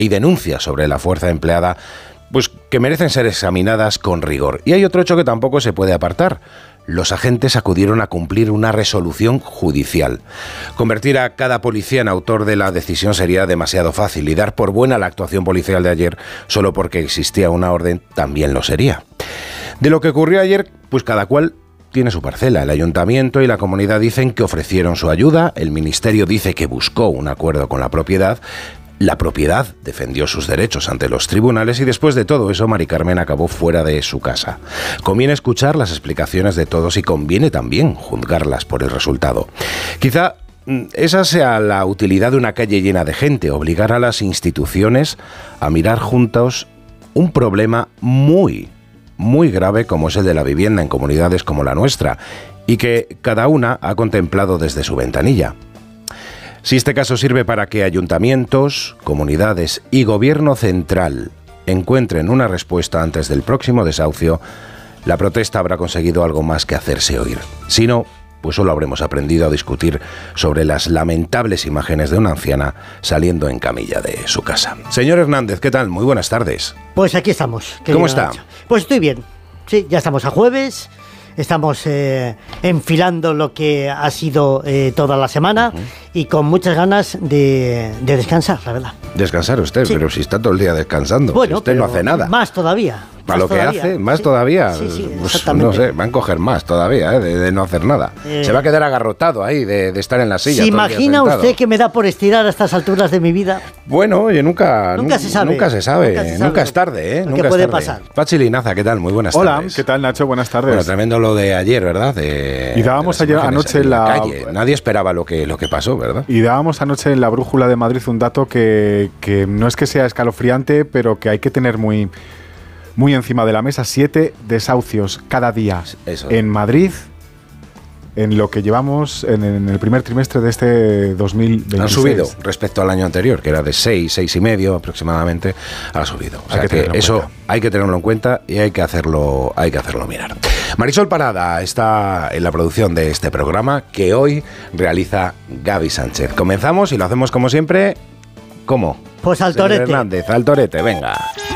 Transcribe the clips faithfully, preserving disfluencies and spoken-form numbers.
y denuncias sobre la fuerza empleada, pues que merecen ser examinadas con rigor. Y hay otro hecho que tampoco se puede apartar. Los agentes acudieron a cumplir una resolución judicial. Convertir a cada policía en autor de la decisión sería demasiado fácil, y dar por buena la actuación policial de ayer solo porque existía una orden también lo sería. De lo que ocurrió ayer, pues cada cual tiene su parcela. El ayuntamiento y la comunidad dicen que ofrecieron su ayuda, el ministerio dice que buscó un acuerdo con la propiedad, la propiedad defendió sus derechos ante los tribunales y después de todo eso Mari Carmen acabó fuera de su casa. Conviene escuchar las explicaciones de todos y conviene también juzgarlas por el resultado. Quizá esa sea la utilidad de una calle llena de gente, obligar a las instituciones a mirar juntos un problema muy, muy grave como es el de la vivienda en comunidades como la nuestra y que cada una ha contemplado desde su ventanilla. Si este caso sirve para que ayuntamientos, comunidades y gobierno central encuentren una respuesta antes del próximo desahucio, la protesta habrá conseguido algo más que hacerse oír. Si no, pues solo habremos aprendido a discutir sobre las lamentables imágenes de una anciana saliendo en camilla de su casa. Señor Hernández, ¿qué tal? Muy buenas tardes. Pues aquí estamos. ¿Cómo está? Nacho. Pues estoy bien. Sí, ya estamos a jueves. Estamos eh, enfilando lo que ha sido eh, toda la semana uh-huh. y con muchas ganas de, de descansar, la verdad. ¿Descansar usted? Sí. Pero si está todo el día descansando, bueno, si usted no hace nada. Más todavía. Para lo todavía. que hace, más sí. todavía. Sí, sí, pues, no sé, van a coger más todavía, ¿eh? de, de no hacer nada. Eh, Se va a quedar agarrotado ahí de, de estar en la silla. ¿Se imagina usted que me da por estirar a estas alturas de mi vida? Bueno, oye, nunca, nunca, se sabe. nunca se sabe. Nunca, se sabe. Nunca es tarde, ¿eh? Nunca ¿Qué puede es tarde. pasar? Pachi Linaza, ¿qué tal? Muy buenas Hola, tardes. Hola, ¿qué tal, Nacho? Buenas tardes. Bueno, tremendo lo de ayer, ¿verdad? De, y dábamos ayer anoche en la... la calle. Nadie esperaba lo que, lo que pasó, ¿verdad? Y dábamos anoche en la Brújula de Madrid un dato que, que no es que sea escalofriante, pero que hay que tener muy... muy encima de la mesa. Siete desahucios cada día Eso. en Madrid en lo que llevamos en, en el primer trimestre de este dos mil veintiséis. Han subido respecto al año anterior, que era de seis, seis y medio aproximadamente, ha subido. O sea que, que eso cuenta. Hay que tenerlo en cuenta y hay que hacerlo, hay que hacerlo mirar. Marisol Parada está en la producción de este programa que hoy realiza Gaby Sánchez. Comenzamos y lo hacemos como siempre. ¿Cómo? Pues al torete. Hernández, al torete, venga.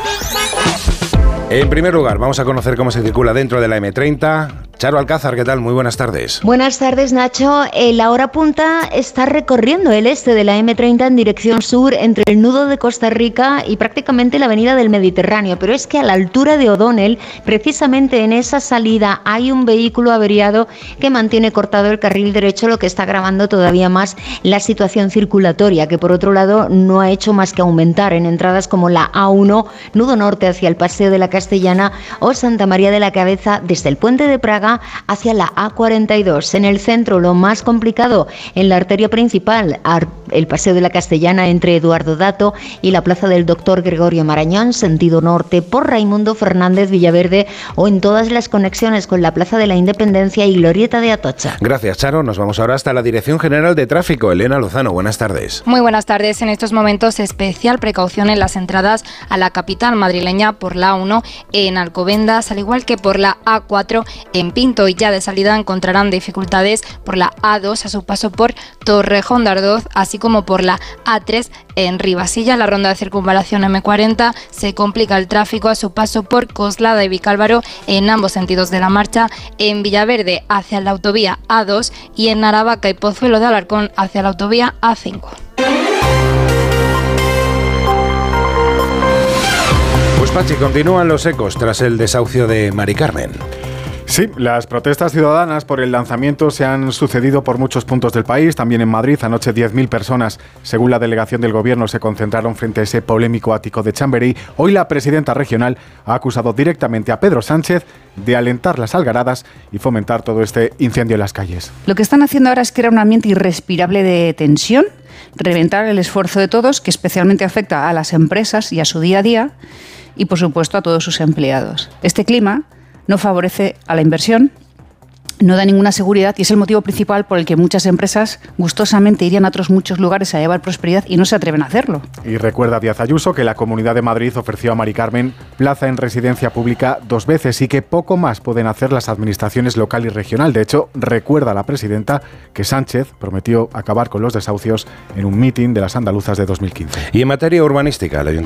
En primer lugar, vamos a conocer cómo se circula dentro de la eme treinta. Charo Alcázar, ¿qué tal? Muy buenas tardes. Buenas tardes, Nacho. La hora punta está recorriendo el este de la eme treinta en dirección sur entre el nudo de Costa Rica y prácticamente la avenida del Mediterráneo. Pero es que a la altura de O'Donnell, precisamente en esa salida, hay un vehículo averiado que mantiene cortado el carril derecho, lo que está agravando todavía más la situación circulatoria, que por otro lado no ha hecho más que aumentar en entradas como la A uno, nudo norte hacia el Paseo de la Castellana o Santa María de la Cabeza desde el Puente de Praga hacia la A cuarenta y dos. En el centro, lo más complicado en la arteria principal, el Paseo de la Castellana entre Eduardo Dato y la Plaza del Doctor Gregorio Marañón, sentido norte, por Raimundo Fernández Villaverde o en todas las conexiones con la Plaza de la Independencia y Glorieta de Atocha. Gracias, Charo. Nos vamos ahora hasta la Dirección General de Tráfico. Elena Lozano, buenas tardes. Muy buenas tardes. En estos momentos, especial precaución en las entradas a la capital madrileña por la A uno en Alcobendas, al igual que por la A cuatro en Pinto, y ya de salida encontrarán dificultades por la A dos a su paso por Torrejón de Ardoz, así como por la A tres en Ribasilla. La ronda de circunvalación eme cuarenta se complica el tráfico a su paso por Coslada y Vicálvaro en ambos sentidos de la marcha, en Villaverde hacia la autovía A dos y en Aravaca y Pozuelo de Alarcón hacia la autovía A cinco. Pues Pachi, continúan los ecos tras el desahucio de Mari Carmen. Sí, las protestas ciudadanas por el lanzamiento se han sucedido por muchos puntos del país. También en Madrid, anoche diez mil personas, según la delegación del Gobierno, se concentraron frente a ese polémico ático de Chamberí. Hoy la presidenta regional ha acusado directamente a Pedro Sánchez de alentar las algaradas y fomentar todo este incendio en las calles. Lo que están haciendo ahora es crear un ambiente irrespirable de tensión, reventar el esfuerzo de todos, que especialmente afecta a las empresas y a su día a día, y por supuesto a todos sus empleados. Este clima no favorece a la inversión no da ninguna seguridad y es el motivo principal por el que muchas empresas gustosamente irían a otros muchos lugares a llevar prosperidad y no se atreven a hacerlo. Y recuerda Díaz Ayuso que la Comunidad de Madrid ofreció a Mari Carmen plaza en residencia pública dos veces y que poco más pueden hacer las administraciones local y regional. De hecho, recuerda la presidenta que Sánchez prometió acabar con los desahucios en un mitin de las andaluzas de dos mil quince. Y en materia urbanística, el